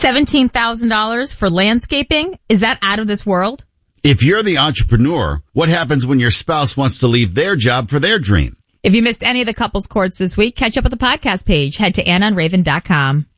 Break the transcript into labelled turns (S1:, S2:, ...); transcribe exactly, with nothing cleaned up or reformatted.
S1: seventeen thousand dollars for landscaping? Is that out of this world?
S2: If you're the entrepreneur, what happens when your spouse wants to leave their job for their dream?
S1: If you missed any of the couples courts this week, catch up with the podcast page. Head to anna and raven dot com.